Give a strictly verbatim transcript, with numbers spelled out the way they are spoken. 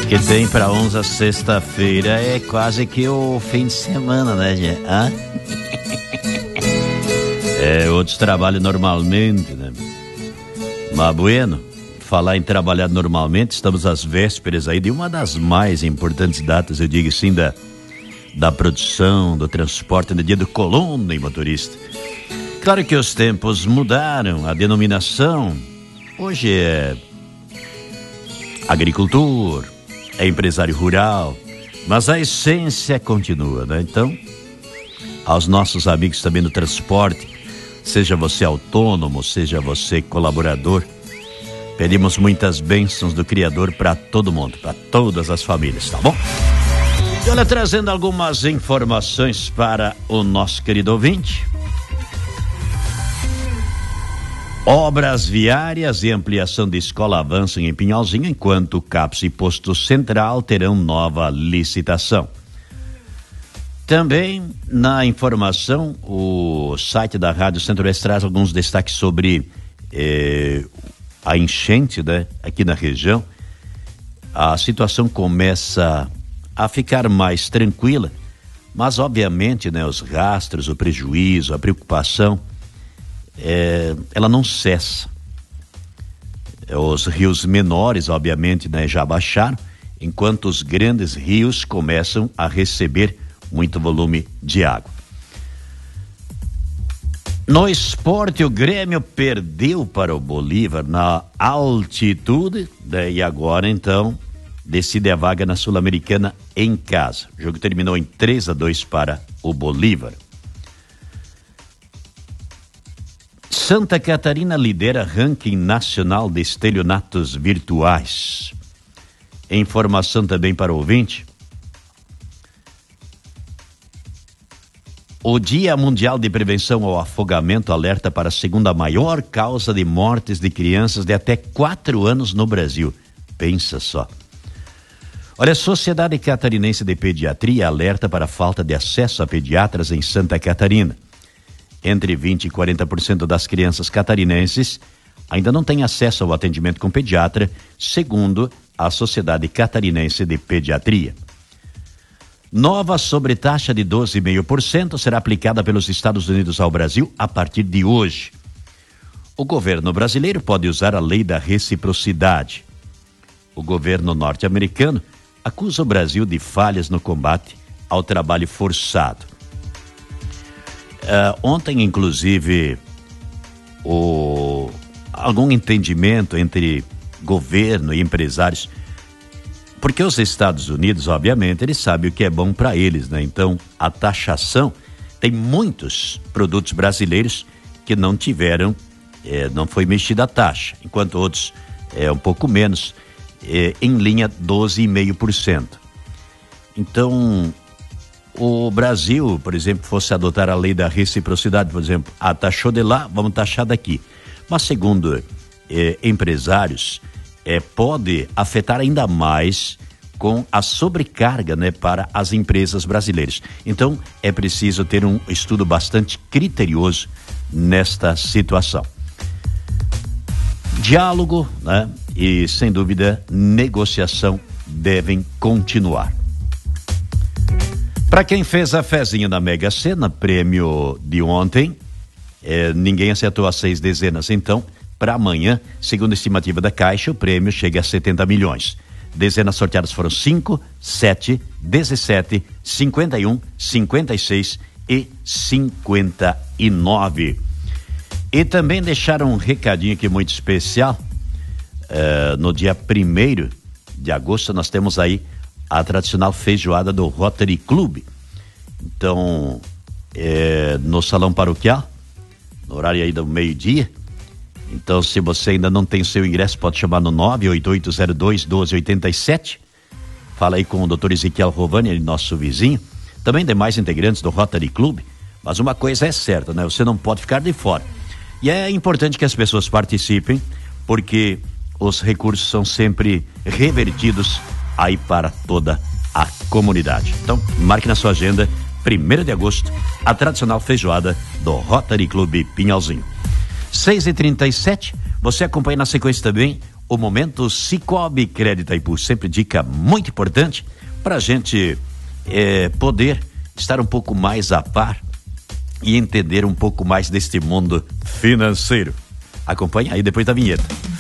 Que tem pra uns a sexta-feira é quase que o fim de semana, né, gente? Hã? É, outros trabalham normalmente, né? Mas bueno, falar em trabalhar normalmente, estamos às vésperas aí de uma das mais importantes datas, eu digo assim, da, da produção, do transporte, no dia do colono e motorista. Claro que os tempos mudaram, a denominação hoje é agricultor, é empresário rural, mas a essência continua, né? Então, aos nossos amigos também do transporte, seja você autônomo, seja você colaborador, pedimos muitas bênçãos do Criador para todo mundo, para todas as famílias, tá bom? E olha, trazendo algumas informações para o nosso querido ouvinte. Obras viárias e ampliação de escola avançam em Pinhalzinho, enquanto CAPS e Posto Central terão nova licitação. Também, na informação, o site da Rádio Centro-Oeste traz alguns destaques sobre eh, a enchente, né, aqui na região. A situação começa a ficar mais tranquila, mas, obviamente, né, os rastros, o prejuízo, a preocupação, É, ela não cessa. Os rios menores, obviamente, né, já baixaram, enquanto os grandes rios começam a receber muito volume de água. No esporte, o Grêmio perdeu para o Bolívar na altitude, né, e agora então decide a vaga na Sul-Americana em casa. O jogo terminou em três a dois para o Bolívar. Santa Catarina lidera ranking nacional de estelionatos virtuais. Informação também para o ouvinte. O Dia Mundial de Prevenção ao Afogamento alerta para a segunda maior causa de mortes de crianças de até quatro anos no Brasil. Pensa só. Olha, a Sociedade Catarinense de Pediatria alerta para a falta de acesso a pediatras em Santa Catarina. Entre vinte e quarenta por cento das crianças catarinenses ainda não têm acesso ao atendimento com pediatra, segundo a Sociedade Catarinense de Pediatria. Nova sobretaxa de doze vírgula cinco por cento será aplicada pelos Estados Unidos ao Brasil a partir de hoje. O governo brasileiro pode usar a lei da reciprocidade. O governo norte-americano acusa o Brasil de falhas no combate ao trabalho forçado. Uh, ontem, inclusive, o, algum entendimento entre governo e empresários, porque os Estados Unidos, obviamente, eles sabem o que é bom para eles, né? Então, a taxação, tem muitos produtos brasileiros que não tiveram, eh, não foi mexida a taxa, enquanto outros é um pouco menos, eh, em linha doze vírgula cinco por cento. Então, o Brasil, por exemplo, fosse adotar a lei da reciprocidade, por exemplo, ah, taxou de lá, vamos taxar daqui. Mas segundo eh, empresários, eh, pode afetar ainda mais com a sobrecarga, né, para as empresas brasileiras. Então, é preciso ter um estudo bastante criterioso nesta situação. Diálogo, né, e, sem dúvida, negociação devem continuar. Para quem fez a fezinha na Mega Sena, prêmio de ontem, eh, ninguém acertou as seis dezenas. Então, para amanhã, segundo a estimativa da Caixa, o prêmio chega a setenta milhões. Dezenas sorteadas foram cinco, sete, dezessete, cinquenta e um, cinquenta e seis e cinquenta e nove. E também deixaram um recadinho aqui muito especial. Uh, no dia primeiro de agosto, nós temos aí a tradicional feijoada do Rotary Club. Então, é, no salão paroquial, no horário aí do meio-dia. Então, se você ainda não tem seu ingresso, pode chamar no nove oito oito zero dois, um dois oito sete. Fala aí com o doutor Ezequiel Rovani, nosso vizinho. Também demais integrantes do Rotary Club. Mas uma coisa é certa, né? Você não pode ficar de fora. E é importante que as pessoas participem, porque os recursos são sempre revertidos aí para toda a comunidade. Então, marque na sua agenda, primeiro de agosto, a tradicional feijoada do Rotary Club Pinhalzinho. seis e trinta e sete, você acompanha na sequência também o momento Cicobi Crédito Itaipu, sempre dica muito importante para a gente é, poder estar um pouco mais a par e entender um pouco mais deste mundo financeiro. Acompanhe aí depois da vinheta.